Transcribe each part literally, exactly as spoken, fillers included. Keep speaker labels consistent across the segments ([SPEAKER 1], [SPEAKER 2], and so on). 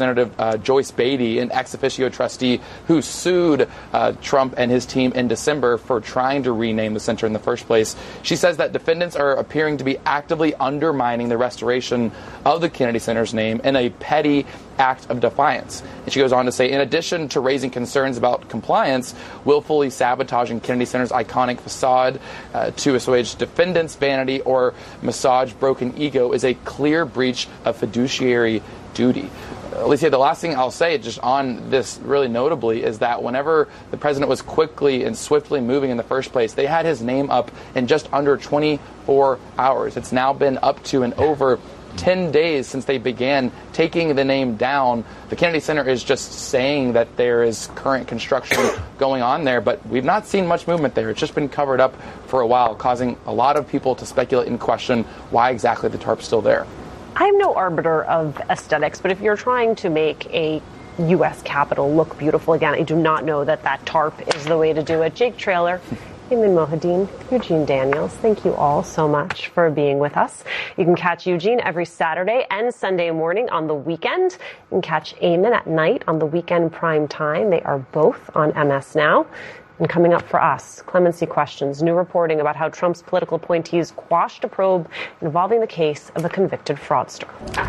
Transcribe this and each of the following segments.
[SPEAKER 1] Representative uh, Joyce Beatty, an ex officio trustee who sued uh, Trump and his team in December for trying to rename the center in the first place. She says that defendants are appearing to be actively undermining the restoration of the Kennedy Center's name in a petty act of defiance. And she goes on to say, in addition to raising concerns about compliance, willfully sabotaging Kennedy Center's iconic facade uh, to assuage defendants' vanity or massage broken ego is a clear breach of fiduciary duty. Alicia, the last thing I'll say just on this really notably is that whenever the president was quickly and swiftly moving in the first place, they had his name up in just under twenty-four hours. It's now been up to and over ten days since they began taking the name down. The Kennedy Center is just saying that there is current construction going on there, but we've not seen much movement there. It's just been covered up for a while, causing a lot of people to speculate and question why exactly the tarp's still there.
[SPEAKER 2] I'm no arbiter of aesthetics, but if you're trying to make a U S Capitol look beautiful again, I do not know that that tarp is the way to do it. Jake Traylor, Eamon Mohadeen, Eugene Daniels, thank you all so much for being with us. You can catch Eugene every Saturday and Sunday morning on the weekend. You can catch Eamon at night on the weekend prime time. They are both on M S Now. And coming up for us, Clemency Questions, new reporting about how Trump's political appointees quashed a probe involving the case of a convicted fraudster.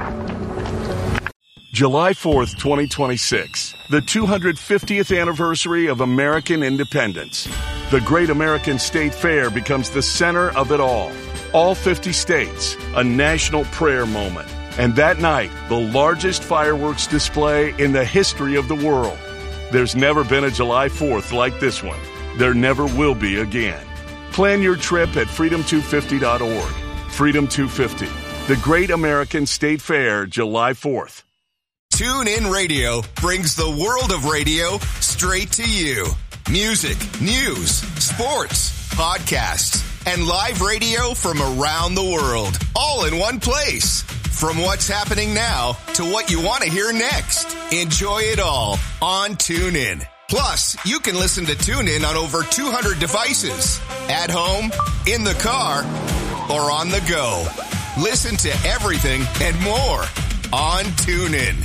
[SPEAKER 3] July fourth, twenty twenty-six, the two hundred fiftieth anniversary of American independence. The Great American State Fair becomes the center of it all. All fifty states, a national prayer moment. And that night, the largest fireworks display in the history of the world. There's never been a July fourth like this one. There never will be again. Plan your trip at freedom two fifty dot org. Freedom two fifty, the Great American State Fair, July fourth.
[SPEAKER 4] TuneIn Radio brings the world of radio straight to you. Music, news, sports, podcasts, and live radio from around the world, all in one place. From what's happening now to what you want to hear next. Enjoy it all on TuneIn. Plus, you can listen to TuneIn on over two hundred devices. At home, in the car, or on the go. Listen to everything and more on TuneIn.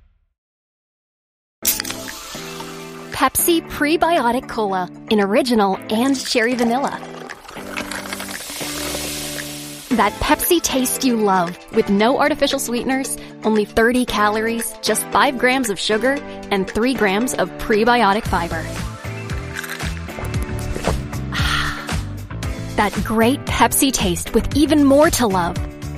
[SPEAKER 5] Pepsi Prebiotic Cola in original and cherry vanilla. That Pepsi taste you love with no artificial sweeteners, only thirty calories, just five grams of sugar, and three grams of prebiotic fiber. That great Pepsi taste with even more to love.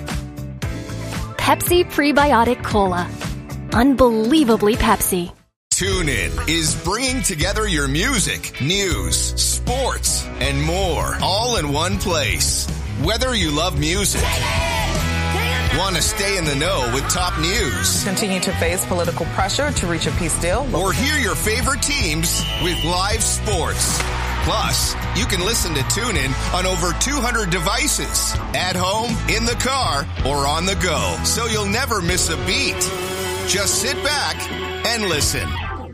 [SPEAKER 5] Pepsi Prebiotic Cola. Unbelievably Pepsi.
[SPEAKER 4] TuneIn is bringing together your music, news, sports, and more, all in one place. Whether you love music, want to stay in the know with top news,
[SPEAKER 6] continue to face political pressure to reach a peace deal,
[SPEAKER 4] or hear your favorite teams with live sports. Plus, you can listen to TuneIn on over two hundred devices, at home, in the car, or on the go, so you'll never miss a beat. Just sit back and listen.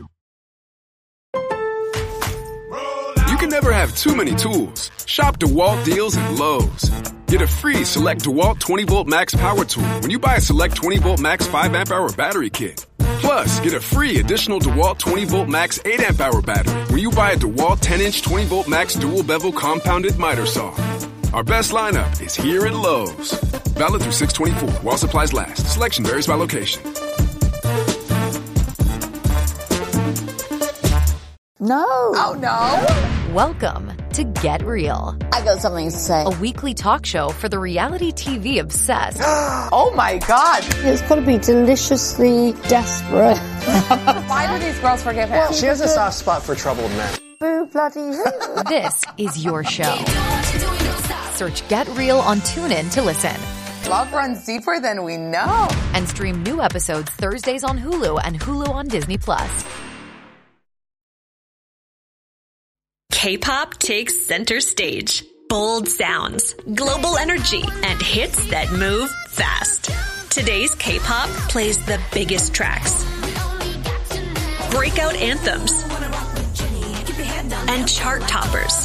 [SPEAKER 7] You can never have too many tools. Shop DeWalt deals at Lowe's. Get a free Select DeWalt twenty volt Max Power Tool when you buy a Select twenty volt Max five amp hour battery kit. Plus, get a free additional DeWalt twenty volt Max eight amp hour battery when you buy a DeWalt ten inch twenty volt Max dual bevel compounded miter saw. Our best lineup is here at Lowe's. Valid through six twenty-four while supplies last. Selection varies by location.
[SPEAKER 8] No.
[SPEAKER 9] Oh, no.
[SPEAKER 10] Welcome to Get Real.
[SPEAKER 8] I got something to say.
[SPEAKER 10] A weekly talk show for the reality T V obsessed.
[SPEAKER 9] Oh, my God.
[SPEAKER 8] It's got to be deliciously desperate.
[SPEAKER 9] Why do these girls forgive him?
[SPEAKER 11] Well, she has a soft spot for troubled men.
[SPEAKER 8] Boo bloody hoo.
[SPEAKER 10] This is your show. Search Get Real on TuneIn to listen.
[SPEAKER 9] Love runs deeper than we know.
[SPEAKER 10] And stream new episodes Thursdays on Hulu and Hulu on Disney Plus.
[SPEAKER 12] K-pop takes center stage. Bold sounds, global energy, and hits that move fast. Today's K-pop plays the biggest tracks, breakout anthems, and chart toppers.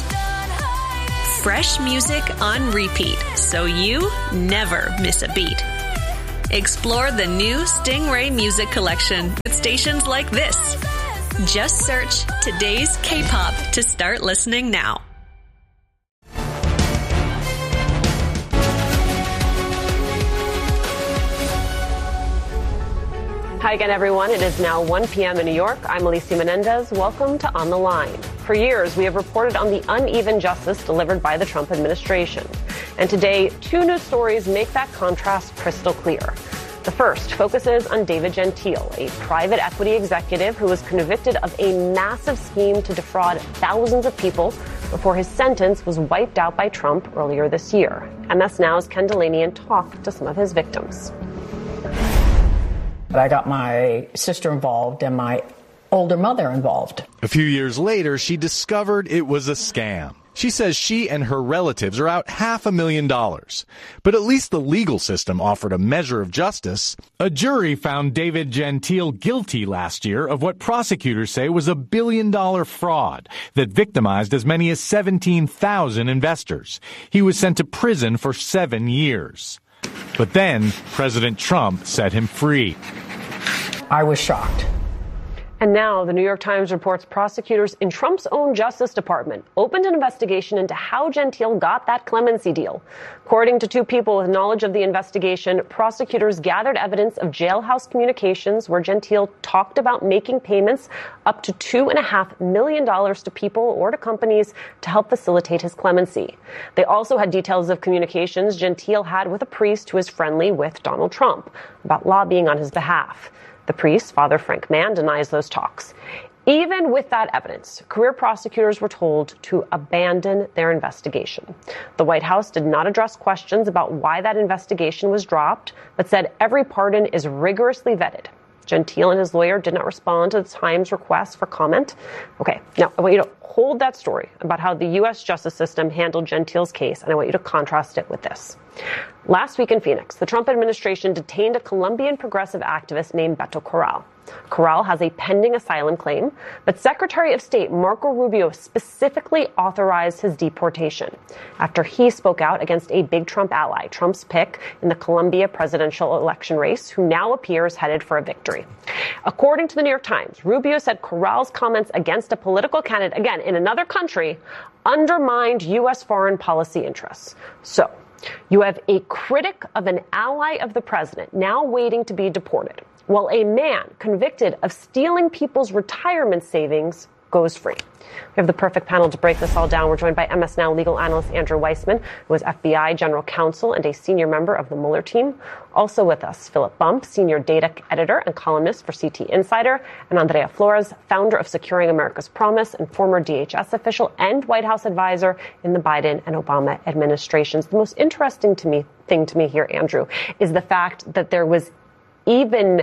[SPEAKER 12] Fresh music on repeat, so you never miss a beat. Explore the new Stingray music collection with stations like this. Just search Today's K-pop to start listening now.
[SPEAKER 2] Hi again, everyone. It is now one p.m. in New York. I'm Alicia Menendez. Welcome to On the Line. For years, we have reported on the uneven justice delivered by the Trump administration. And today, two new stories make that contrast crystal clear. The first focuses on David Gentile, a private equity executive who was convicted of a massive scheme to defraud thousands of people before his sentence was wiped out by Trump earlier this year. M S Now's Ken Delanian talked to some of his victims.
[SPEAKER 13] I got my sister involved and my older mother involved.
[SPEAKER 14] A few years later, she discovered it was a scam. She says she and her relatives are out half a million dollars. But at least the legal system offered a measure of justice. A jury found David Gentile guilty last year of what prosecutors say was a billion-dollar fraud that victimized as many as seventeen thousand investors. He was sent to prison for seven years. But then President Trump set him free.
[SPEAKER 13] I was shocked.
[SPEAKER 2] And now the New York Times reports prosecutors in Trump's own Justice Department opened an investigation into how Gentile got that clemency deal. According to two people with knowledge of the investigation, prosecutors gathered evidence of jailhouse communications where Gentile talked about making payments up to two and a half million dollars to people or to companies to help facilitate his clemency. They also had details of communications Gentile had with a priest who is friendly with Donald Trump about lobbying on his behalf. The priest, Father Frank Mann, denies those talks. Even with that evidence, career prosecutors were told to abandon their investigation. The White House did not address questions about why that investigation was dropped, but said every pardon is rigorously vetted. Gentile and his lawyer did not respond to the Times' request for comment. Okay, now I want you to hold that story about how the U S justice system handled Gentile's case, and I want you to contrast it with this. Last week in Phoenix, the Trump administration detained a Colombian progressive activist named Beto Corral. Corral has a pending asylum claim, but Secretary of State Marco Rubio specifically authorized his deportation after he spoke out against a big Trump ally, Trump's pick in the Colombia presidential election race, who now appears headed for a victory. According to the New York Times, Rubio said Corral's comments against a political candidate, again, in another country, undermined U S foreign policy interests. So, you have a critic of an ally of the president now waiting to be deported, while a man convicted of stealing people's retirement savings goes free. We have the perfect panel to break this all down. We're joined by M S Now legal analyst Andrew Weissman, who is F B I general counsel and a senior member of the Mueller team. Also with us, Philip Bump, senior data editor and columnist for C T Insider, and Andrea Flores, founder of Securing America's Promise and former D H S official and White House advisor in the Biden and Obama administrations. The most interesting to me thing to me here, Andrew, is the fact that there was even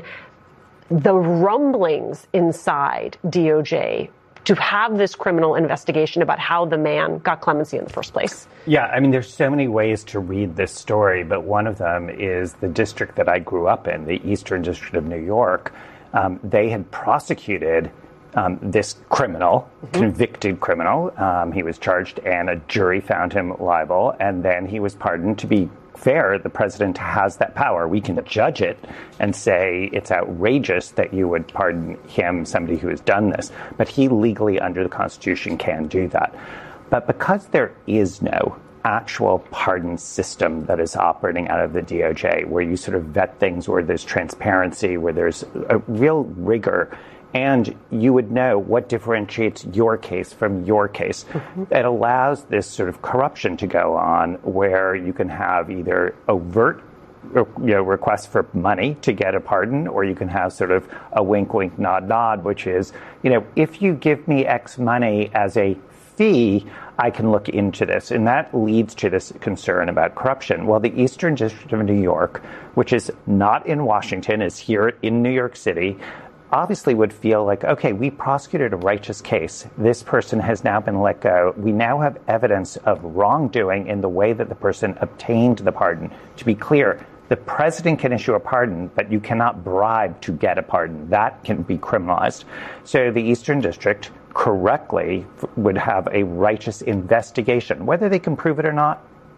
[SPEAKER 2] the rumblings inside D O J to have this criminal investigation about how the man got clemency in the first place.
[SPEAKER 15] Yeah, I mean, there's so many ways to read this story, but one of them is the district that I grew up in, the Eastern District of New York. Um, they had prosecuted um, this criminal, mm-hmm. convicted criminal. Um, he was charged and a jury found him liable, and then he was pardoned. To be fair, the president has that power. We can judge it and say it's outrageous that you would pardon him, somebody who has done this. But he legally, under the Constitution, can do that. But because there is no actual pardon system that is operating out of the D O J, where you sort of vet things, where there's transparency, where there's a real rigor, and you would know what differentiates your case from your case. Mm-hmm. It allows this sort of corruption to go on where you can have either overt you know, requests for money to get a pardon, or you can have sort of a wink, wink, nod, nod, which is, you know, if you give me X money as a fee, I can look into this. And that leads to this concern about corruption. Well, the Eastern District of New York, which is not in Washington, is here in New York City, obviously would feel like, okay, we prosecuted a righteous case. This person has now been let go. We now have evidence of wrongdoing in the way that the person obtained the pardon. To be clear, the president can issue a pardon, but you cannot bribe to get a pardon. That can be criminalized. So the Eastern District correctly would have a righteous investigation. Whether they can prove it or not,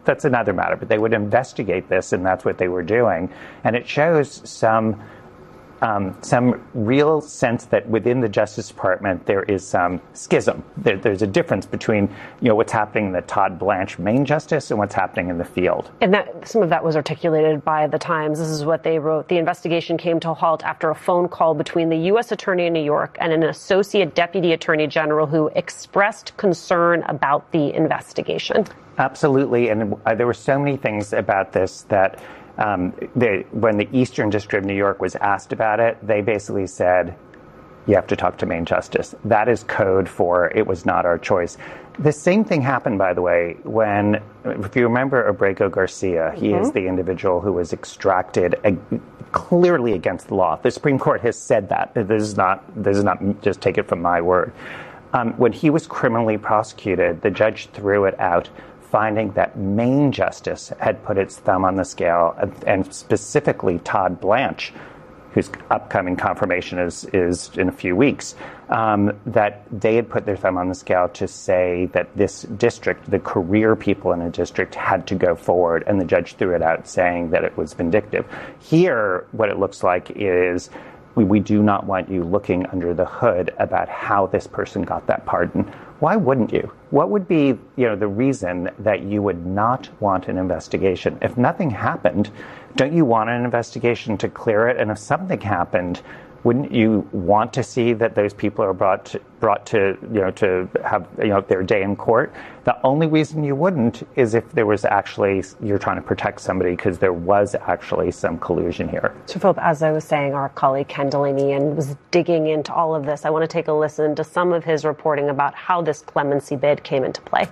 [SPEAKER 15] that's another matter. But they would investigate this, and that's what they were doing. And it shows some um, some real sense that within the Justice Department there is some schism. There, there's a difference between you know what's happening in the Todd Blanche main justice and what's happening in the field.
[SPEAKER 2] And that some of that was articulated by the Times. This is what they wrote. The investigation came to a halt after a phone call between the U S attorney in New York and an associate deputy attorney general who expressed concern about the investigation.
[SPEAKER 15] Absolutely. And uh, there were so many things about this that um, they, when the Eastern District of New York was asked about it, they basically said, you have to talk to Main Justice. That is code for it was not our choice. The same thing happened, by the way, when, if you remember Abrego Garcia, he mm-hmm. is the individual who was extracted uh, clearly against the law. The Supreme Court has said that. This is not, this is not just take it from my word. Um, when he was criminally prosecuted, the judge threw it out, finding that Main Justice had put its thumb on the scale, and, and specifically Todd Blanche, whose upcoming confirmation is, is in a few weeks, um, that they had put their thumb on the scale to say that this district, the career people in a district, had to go forward, and the judge threw it out saying that it was vindictive. Here, what it looks like is we, we do not want you looking under the hood about how this person got that pardon. Why wouldn't you? What would be, you know, the reason that you would not want an investigation? If nothing happened, don't you want an investigation to clear it? And if something happened, wouldn't you want to see that those people are brought to, brought to, you know, to have, you know, their day in court? The only reason you wouldn't is if there was actually, you're trying to protect somebody because there was actually some collusion here.
[SPEAKER 2] So, Philip, as I was saying, our colleague Ken Delaney was digging into all of this. I want to take a listen to some of his reporting about how this clemency bid came into play.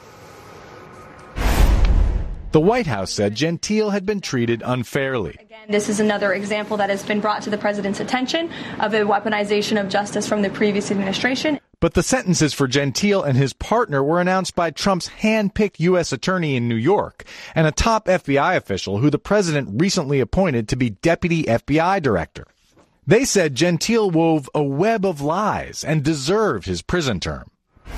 [SPEAKER 14] The White House said Gentile had been treated unfairly.
[SPEAKER 16] Again, this is another example that has been brought to the president's attention of a weaponization of justice from the previous administration.
[SPEAKER 14] But the sentences for Gentile and his partner were announced by Trump's hand-picked U S attorney in New York and a top F B I official who the president recently appointed to be deputy F B I director. They said Gentile wove a web of lies and deserved his prison term.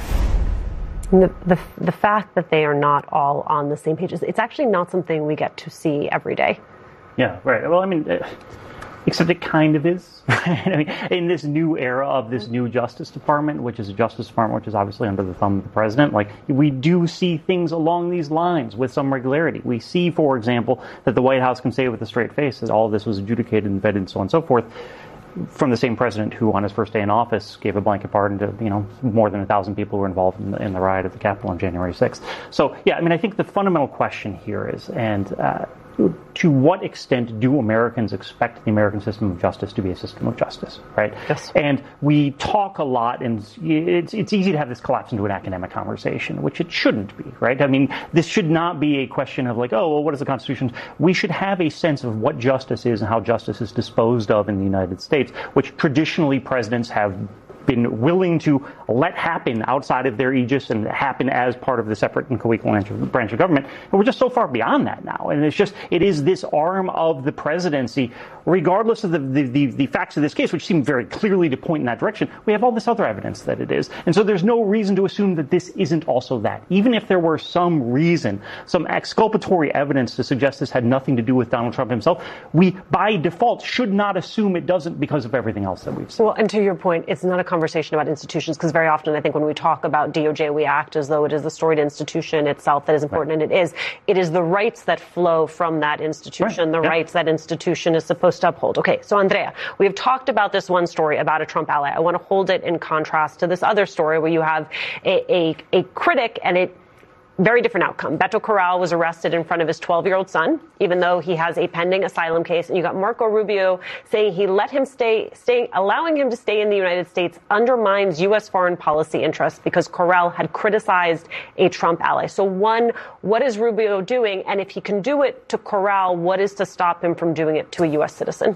[SPEAKER 2] The, the the fact that they are not all on the same page, it's actually not something we get to see every day.
[SPEAKER 17] Yeah, right. Well, I mean, uh, except it kind of is. Right? I mean, in this new era of this new Justice Department, which is a Justice Department which is obviously under the thumb of the president, like we do see things along these lines with some regularity. We see, for example, that the White House can say with a straight face that all of this was adjudicated and vetted and so on and so forth, from the same president who, on his first day in office, gave a blanket pardon to, you know, more than a thousand people who were involved in the, in the riot at the Capitol on January sixth. So, yeah, I mean, I think the fundamental question here is, and uh, to what extent do Americans expect the American system of justice to be a system of justice, right?
[SPEAKER 2] Yes.
[SPEAKER 17] And we talk a lot, and it's it's easy to have this collapse into an academic conversation, which it shouldn't be, right? I mean, this should not be a question of like, oh, well, what is the Constitution? We should have a sense of what justice is and how justice is disposed of in the United States, which traditionally presidents have been willing to let happen outside of their aegis and happen as part of the separate and co-equal branch of government. And we're just so far beyond that now. And it's just, it is this arm of the presidency, regardless of the, the, the, the facts of this case, which seem very clearly to point in that direction. We have all this other evidence that it is. And so there's no reason to assume that this isn't also that. Even if there were some reason, some exculpatory evidence to suggest this had nothing to do with Donald Trump himself, we, by default, should not assume it doesn't because of everything else that we've seen.
[SPEAKER 2] Well, and to your point, it's not a conversation about institutions, because very often I think when we talk about D O J, we act as though it is the storied institution itself that is important, right. And it is. It is the rights that flow from that institution, right. the yeah. rights that institution is supposed to uphold. Okay, so Andrea, we have talked about this one story about a Trump ally. I want to hold it in contrast to this other story where you have a, a, a critic and it very different outcome. Beto Corral was arrested in front of his twelve-year-old son, even though he has a pending asylum case. And you got Marco Rubio saying he let him stay, stay, allowing him to stay in the United States undermines U S foreign policy interests because Corral had criticized a Trump ally. So one, what is Rubio doing? And if he can do it to Corral, what is to stop him from doing it to a U S citizen?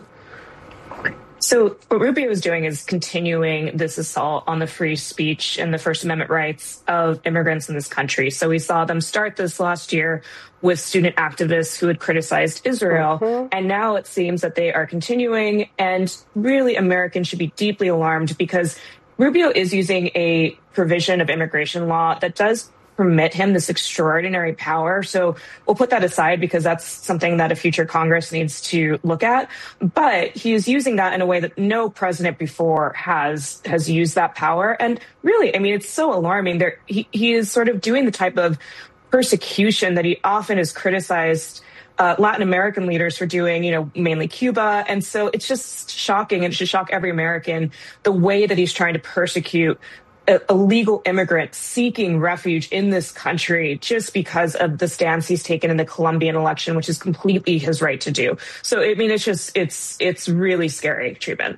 [SPEAKER 18] So what Rubio is doing is continuing this assault on the free speech and the First Amendment rights of immigrants in this country. So we saw them start this last year with student activists who had criticized Israel. Mm-hmm. And now it seems that they are continuing. And really, Americans should be deeply alarmed because Rubio is using a provision of immigration law that does permit him this extraordinary power. So we'll put that aside because that's something that a future Congress needs to look at. But he is using that in a way that no president before has has used that power. And really, I mean, it's so alarming. There, he, he is sort of doing the type of persecution that he often has criticized uh, Latin American leaders for doing, you know, mainly Cuba. And so it's just shocking, and it should shock every American, the way that he's trying to persecute a illegal immigrant seeking refuge in this country just because of the stance he's taken in the Colombian election, which is completely his right to do. So, I mean, it's just, it's, it's really scary treatment.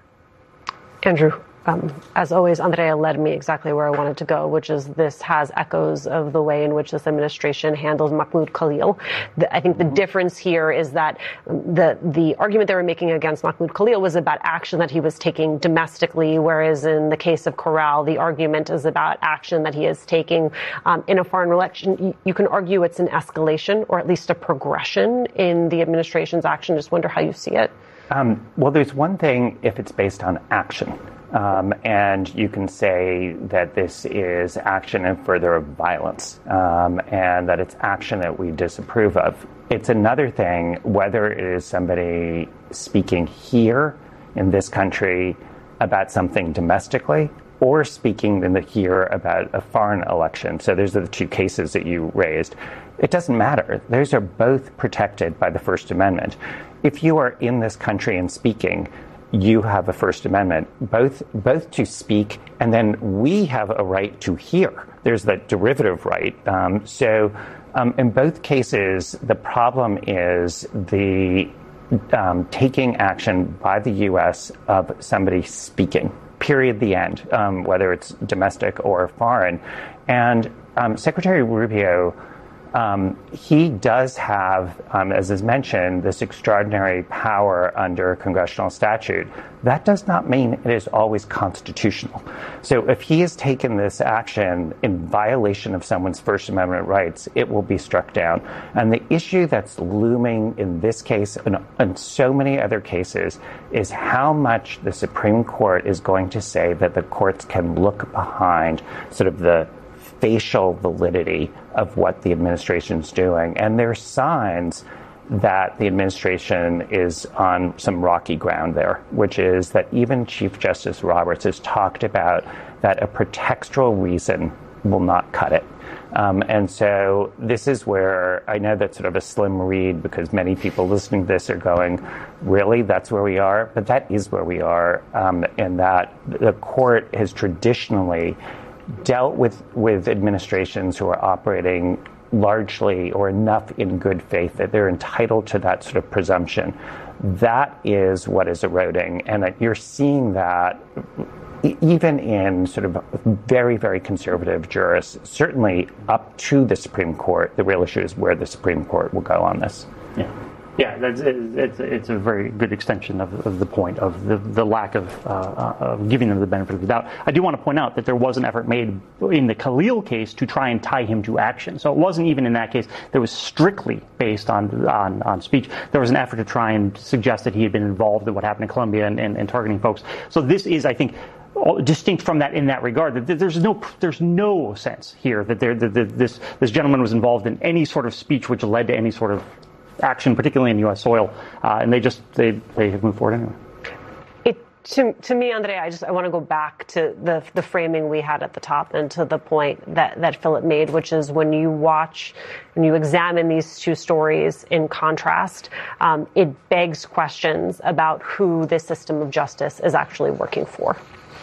[SPEAKER 2] Andrew, um, as always, Andrea led me exactly where I wanted to go, which is this has echoes of the way in which this administration handled Mahmoud Khalil. The, I think the difference here is that the the argument they were making against Mahmoud Khalil was about action that he was taking domestically, whereas in the case of Corral, the argument is about action that he is taking um, in a foreign election. You, you can argue it's an escalation or at least a progression in the administration's action. Just wonder how you see it.
[SPEAKER 15] Um, well, there's one thing if it's based on action. Um, and you can say that this is action in further of violence, um, and that it's action that we disapprove of. It's another thing whether it is somebody speaking here in this country about something domestically or speaking in the here about a foreign election. So those are the two cases that you raised. It doesn't matter. Those are both protected by the First Amendment. If you are in this country and speaking, you have a First Amendment, both both to speak, and then we have a right to hear. There's that derivative right. Um, so um, in both cases, the problem is the um, taking action by the U S of somebody speaking, period, the end, um, whether it's domestic or foreign. And um, Secretary Rubio, Um, he does have, um, as is mentioned, this extraordinary power under congressional statute. That does not mean it is always constitutional. So if he has taken this action in violation of someone's First Amendment rights, it will be struck down. And the issue that's looming in this case and in so many other cases is how much the Supreme Court is going to say that the courts can look behind sort of the facial validity of what the administration's doing. And there are signs that the administration is on some rocky ground there, which is that even Chief Justice Roberts has talked about that a pretextual reason will not cut it. Um, and so this is where I know that's sort of a slim read because many people listening to this are going, really, that's where we are? But that is where we are, um, and that the court has traditionally dealt with, with administrations who are operating largely or enough in good faith that they're entitled to that sort of presumption. That is what is eroding, and that you're seeing that even in sort of very, very conservative jurists, certainly up to the Supreme Court. The real issue is where the Supreme Court will go on this.
[SPEAKER 17] Yeah. Yeah, that's, it's, it's a very good extension of, of the point of the, the lack of, uh, of giving them the benefit of the doubt. I do want to point out that there was an effort made in the Khalil case to try and tie him to action. So it wasn't even in that case that was strictly based on, on, on speech. There was an effort to try and suggest that he had been involved in what happened in Colombia and, and, and targeting folks. So this is, I think, distinct from that in that regard. That there's no there's no sense here that, there, that, that this this gentleman was involved in any sort of speech which led to any sort of action, particularly in U S soil, uh, and they just they they have moved forward anyway.
[SPEAKER 2] It to to me, Andrea, I just I want to go back to the the framing we had at the top and to the point that that Philip made, which is when you watch, when you examine these two stories in contrast, um, it begs questions about who this system of justice is actually working for.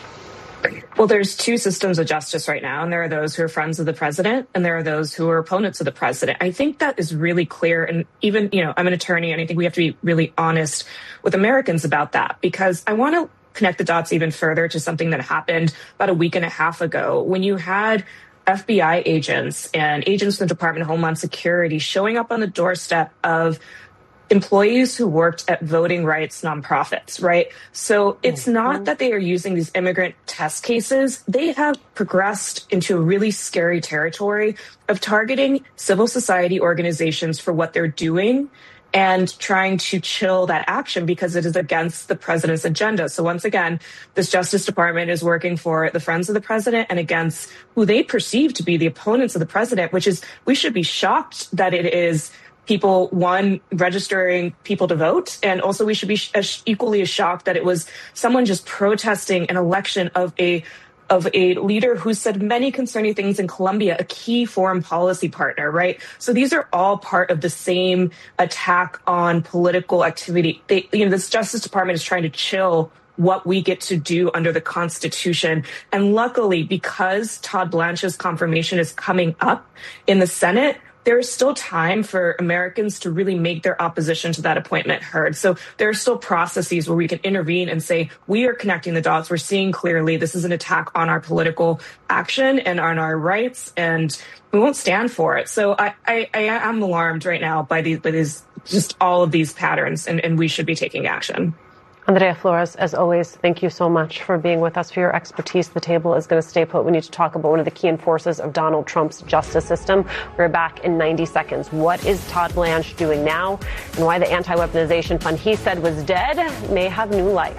[SPEAKER 18] Well, there's two systems of justice right now, and there are those who are friends of the president, and there are those who are opponents of the president. I think that is really clear, and even, you know, I'm an attorney, and I think we have to be really honest with Americans about that, because I want to connect the dots even further to something that happened about a week and a half ago when you had F B I agents and agents from the Department of Homeland Security showing up on the doorstep of employees who worked at voting rights nonprofits, right? So it's mm-hmm. not that they are using these immigrant test cases. They have progressed into a really scary territory of targeting civil society organizations for what they're doing and trying to chill that action because it is against the president's agenda. So once again, this Justice Department is working for the friends of the president and against who they perceive to be the opponents of the president, which is, we should be shocked that it is people, one, registering people to vote. And also we should be sh- equally as shocked that it was someone just protesting an election of a of a leader who said many concerning things in Colombia, a key foreign policy partner, right? So these are all part of the same attack on political activity. They, you know, this Justice Department is trying to chill what we get to do under the Constitution. And luckily, because Todd Blanche's confirmation is coming up in the Senate, there is still time for Americans to really make their opposition to that appointment heard. So there are still processes where we can intervene and say, we are connecting the dots. We're seeing clearly this is an attack on our political action and on our rights, and we won't stand for it. So I, I, I am alarmed right now by these, by these, just all of these patterns, and, and we should be taking action.
[SPEAKER 2] Andrea Flores, as always, thank you so much for being with us, for your expertise. The table is going to stay put. We need to talk about one of the key enforcers of Donald Trump's justice system. We're back in ninety seconds. What is Todd Blanche doing now, and why the anti-weaponization fund he said was dead may have new life.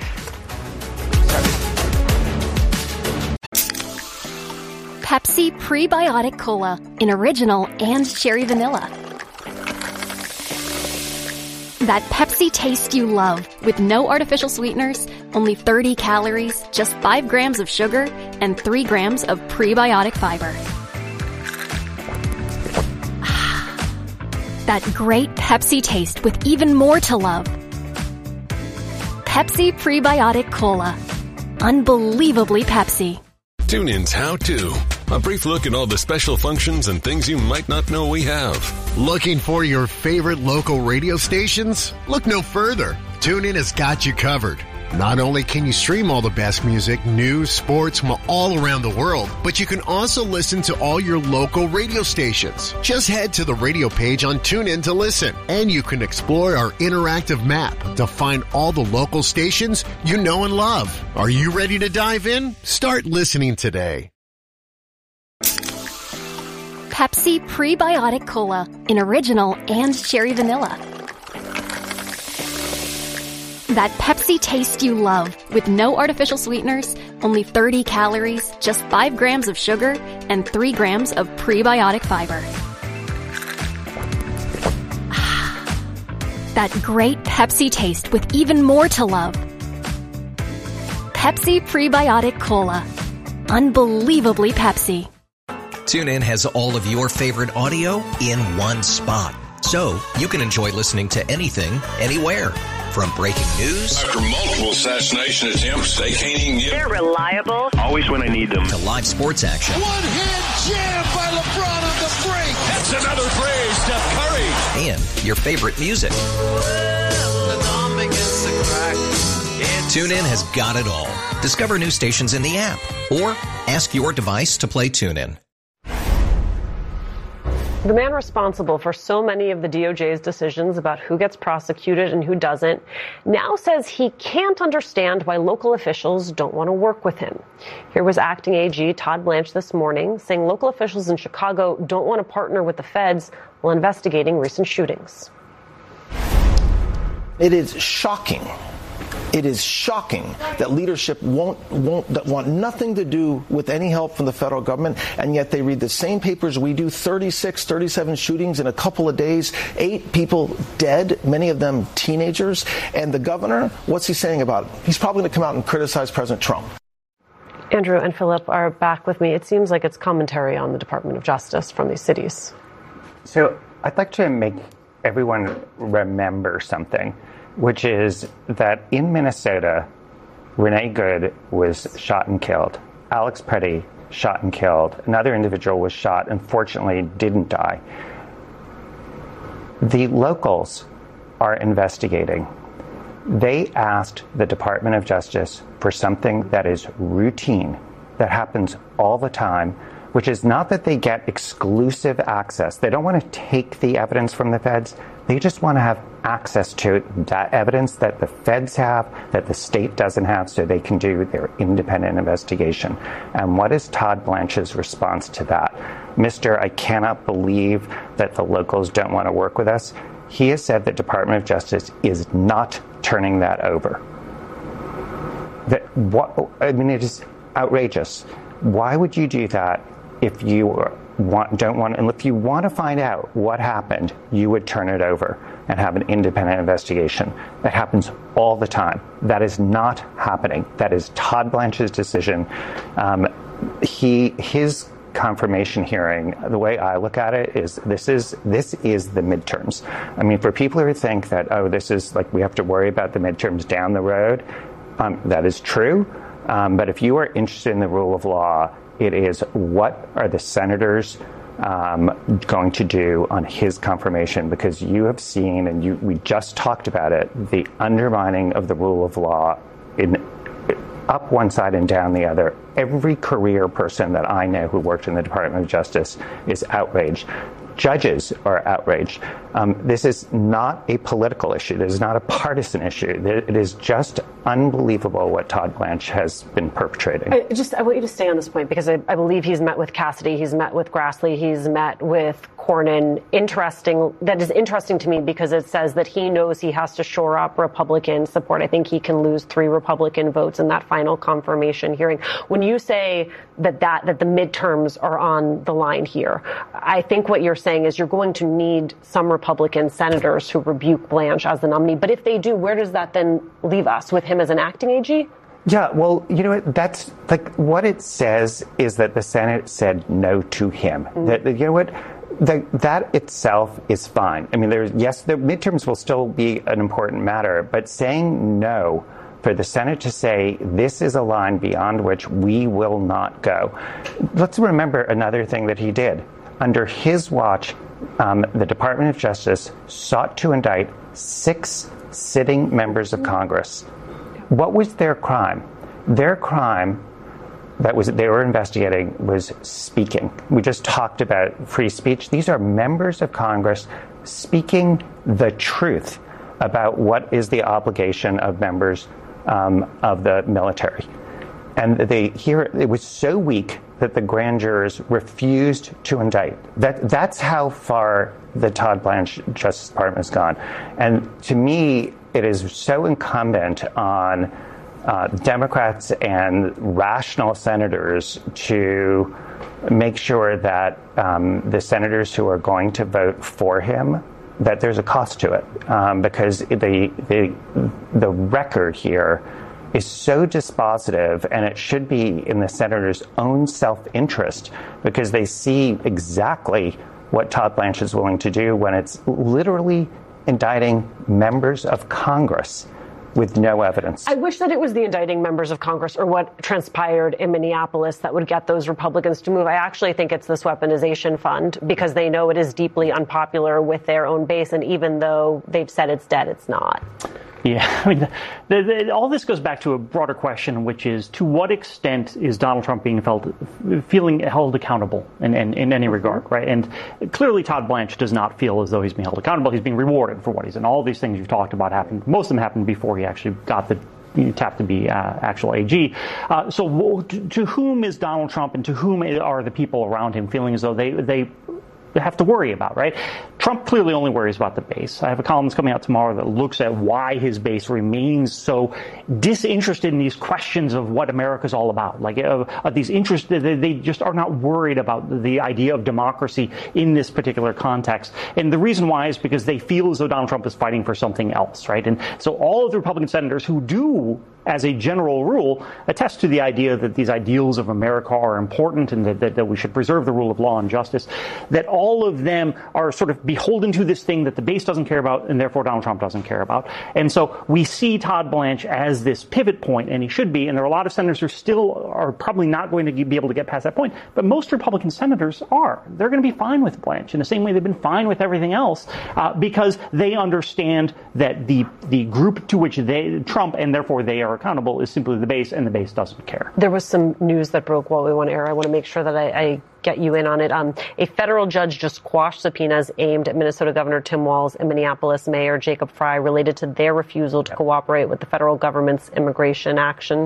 [SPEAKER 5] Pepsi Prebiotic Cola in original and cherry vanilla. That Pepsi taste you love, with no artificial sweeteners, only thirty calories, just five grams of sugar, and three grams of prebiotic fiber. That great Pepsi taste with even more to love. Pepsi Prebiotic Cola. Unbelievably Pepsi.
[SPEAKER 19] TuneIn's How To. A brief look at all the special functions and things you might not know we have.
[SPEAKER 20] Looking for your favorite local radio stations? Look no further. TuneIn has got you covered. Not only can you stream all the best music, news, sports from all around the world, but you can also listen to all your local radio stations. Just head to the radio page on TuneIn to listen, and you can explore our interactive map to find all the local stations you know and love. Are you ready to dive in? Start listening today.
[SPEAKER 5] Pepsi Prebiotic Cola in original and cherry vanilla. That Pepsi taste you love, with no artificial sweeteners, only thirty calories, just five grams of sugar, and three grams of prebiotic fiber. That great Pepsi taste with even more to love. Pepsi Prebiotic Cola. Unbelievably Pepsi.
[SPEAKER 21] TuneIn has all of your favorite audio in one spot, so you can enjoy listening to anything, anywhere. From breaking news
[SPEAKER 22] after multiple assassination attempts, they can't even get.
[SPEAKER 23] They're reliable.
[SPEAKER 22] Always when I need them.
[SPEAKER 21] To live sports action.
[SPEAKER 24] One hand jam by LeBron on the break.
[SPEAKER 22] That's another phrase, Steph Curry.
[SPEAKER 21] And your favorite music. TuneIn has got it all. Discover new stations in the app, or ask your device to play TuneIn.
[SPEAKER 2] The man responsible for so many of the D O J's decisions about who gets prosecuted and who doesn't now says he can't understand why local officials don't want to work with him. Here was Acting A G Todd Blanche this morning saying local officials in Chicago don't want to partner with the feds while investigating recent shootings.
[SPEAKER 25] It is shocking. It is shocking that leadership won't, won't want nothing to do with any help from the federal government, and yet they read the same papers we do. thirty-six, thirty-seven shootings in a couple of days, eight people dead, many of them teenagers. And the governor, what's he saying about it? He's probably going to come out and criticize President Trump.
[SPEAKER 2] Andrew and Philip are back with me. It seems like it's commentary on the Department of Justice from these cities.
[SPEAKER 15] So I'd like to make everyone remember something, which is that in Minnesota, Renee Good was shot and killed. Alex Petty shot and killed. Another individual was shot, unfortunately didn't die. The locals are investigating. They asked the Department of Justice for something that is routine, that happens all the time, which is not that they get exclusive access. They don't want to take the evidence from the feds. They just want to have access to that evidence that the feds have, that the state doesn't have, so they can do their independent investigation. And what is Todd Blanche's response to that? Mister I cannot believe that the locals don't want to work with us. He has said the Department of Justice is not turning that over. That what I mean, it is outrageous. Why would you do that if you want, don't want, and if you want to find out what happened, you would turn it over and have an independent investigation? That happens all the time. That is not happening. That is Todd Blanche's decision. Um, he his confirmation hearing, the way I look at it is this is this is the midterms. I mean, for people who think that, oh, this is like we have to worry about the midterms down the road, um, that is true. Um, but if you are interested in the rule of law, it is what are the senators um, going to do on his confirmation, because you have seen, and you, we just talked about it, the undermining of the rule of law in up one side and down the other. Every career person that I know who worked in the Department of Justice is outraged. Judges are outraged. Um, this is not a political issue. This is not a partisan issue. It is just unbelievable what Todd Blanche has been perpetrating.
[SPEAKER 2] I just, I want you to stay on this point, because I, I believe he's met with Cassidy, he's met with Grassley, he's met with Cornyn. Interesting. That is interesting to me because it says that he knows he has to shore up Republican support. I think he can lose three Republican votes in that final confirmation hearing. When you say that, that, that the midterms are on the line here, I think what you're saying is you're going to need some Republican senators who rebuke Blanche as the nominee. But if they do, where does that then leave us? With him as an acting A G?
[SPEAKER 15] Yeah, well, you know what? That's like what it says is that the Senate said no to him. Mm-hmm. That, you know what? The, that itself is fine. I mean, there's yes, the midterms will still be an important matter, but saying no for the Senate to say this is a line beyond which we will not go. Let's remember another thing that he did. Under his watch, um, the Department of Justice sought to indict six sitting members of Congress. What was their crime? Their crime that was they were investigating was speaking. We just talked about free speech. These are members of Congress speaking the truth about what is the obligation of members um, of the military. And they here it was so weak that the grand jurors refused to indict. That that's how far the Todd Blanche Justice Department has gone. And to me, it is so incumbent on uh, Democrats and rational senators to make sure that um, the senators who are going to vote for him, that there's a cost to it, um, because the the the record here is so dispositive, and it should be in the senators' own self-interest, because they see exactly what Todd Blanche is willing to do when it's literally indicting members of Congress with no evidence.
[SPEAKER 2] I wish that it was the indicting members of Congress or what transpired in Minneapolis that would get those Republicans to move. I actually think it's this weaponization fund, because they know it is deeply unpopular with their own base, and even though they've said it's dead, it's not.
[SPEAKER 17] Yeah, I mean, the, the, all this goes back to a broader question, which is to what extent is Donald Trump being felt, feeling held accountable in, in, in any regard, right? And clearly Todd Blanche does not feel as though he's being held accountable. He's being rewarded for what he's done. All these things you've talked about happened. Most of them happened before he actually got the you know, tapped to be uh, actual A G. Uh, so to, to whom is Donald Trump, and to whom are the people around him feeling as though they they have to worry about, right? Trump clearly only worries about the base. I have a column that's coming out tomorrow that looks at why his base remains so disinterested in these questions of what America's all about. Like, uh, uh, these interests, they, they just are not worried about the idea of democracy in this particular context. And the reason why is because they feel as though Donald Trump is fighting for something else, right? And so all of the Republican senators who do, as a general rule, attest to the idea that these ideals of America are important, and that, that, that we should preserve the rule of law and justice, that all of them are sort of beholden to this thing that the base doesn't care about, and therefore Donald Trump doesn't care about. And so we see Todd Blanche as this pivot point, and he should be, and there are a lot of senators who still are probably not going to be able to get past that point, but most Republican senators are. They're going to be fine with Blanche in the same way they've been fine with everything else, uh, because they understand that the the group to which they, Trump, and therefore they are accountable, is simply the base, and the base doesn't care.
[SPEAKER 2] There was some news that broke while we were on air. I want to make sure that I, I get you in on it. Um, a federal judge just quashed subpoenas aimed at Minnesota Governor Tim Walz and Minneapolis Mayor Jacob Frey related to their refusal to cooperate with the federal government's immigration action.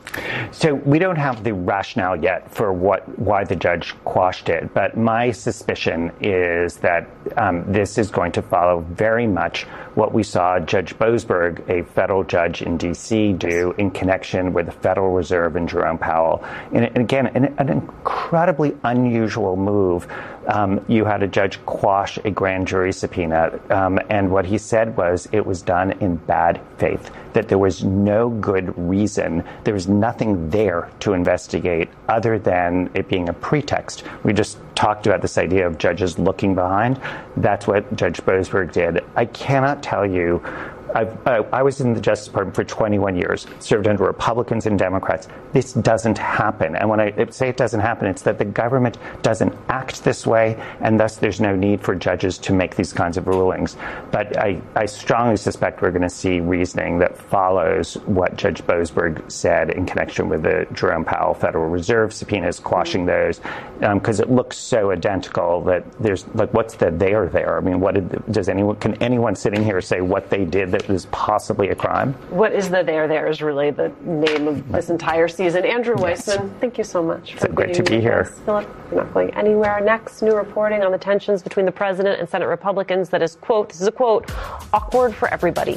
[SPEAKER 15] So we don't have the rationale yet for what why the judge quashed it, but my suspicion is that um, this is going to follow very much what we saw Judge Boasberg, a federal judge in D C, do in connection with the Federal Reserve and Jerome Powell. And, and again, an, an incredibly unusual move. Um, you had a judge quash a grand jury subpoena, um, and what he said was it was done in bad faith, that there was no good reason, there was nothing there to investigate other than it being a pretext. We just talked about this idea of judges looking behind. That's what Judge Boasberg did. I cannot tell you, I've, uh, I was in the Justice Department for twenty-one years, served under Republicans and Democrats. This doesn't happen. And when I say it doesn't happen, it's that the government doesn't act this way, and thus there's no need for judges to make these kinds of rulings. But I, I strongly suspect we're going to see reasoning that follows what Judge Boasberg said in connection with the Jerome Powell Federal Reserve subpoenas, quashing those, because um, it looks so identical that there's, like, what's the there there? I mean, what did, does anyone, can anyone sitting here say what they did that is possibly a crime?
[SPEAKER 2] What is the there there is really the name of this entire season. Andrew Weissman, yes. Thank you so much for
[SPEAKER 15] it's great to be here.
[SPEAKER 2] Philip, you're not going anywhere. Next, new reporting on the tensions between the president and Senate Republicans that is, quote, this is a quote, awkward for everybody.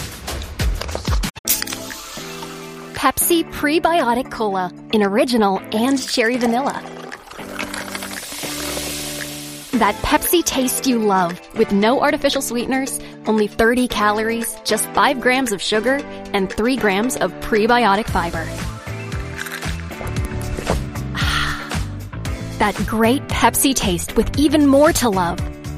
[SPEAKER 5] Pepsi Prebiotic Cola in original and cherry vanilla. That Pepsi taste you love with no artificial sweeteners, only thirty calories, just five grams of sugar, and three grams of prebiotic fiber. That great Pepsi taste with even more to love.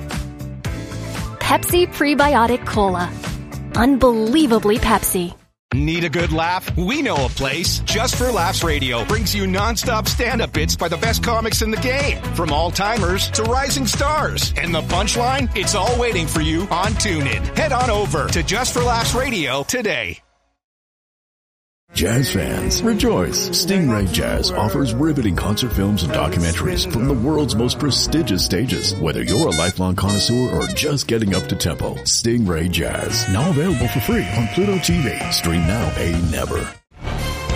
[SPEAKER 5] Pepsi Prebiotic Cola. Unbelievably Pepsi.
[SPEAKER 1] Need a good laugh? We know a place. Just for Laughs Radio brings you nonstop stand-up bits by the best comics in the game. From all-timers to rising stars. And the punchline? It's all waiting for you on TuneIn. Head on over to Just for Laughs Radio today.
[SPEAKER 3] Jazz fans, rejoice! Stingray Jazz offers riveting concert films and documentaries from the world's most prestigious stages. Whether you're a lifelong connoisseur or just getting up to tempo, Stingray Jazz, now available for free on Pluto T V. Stream now, pay never.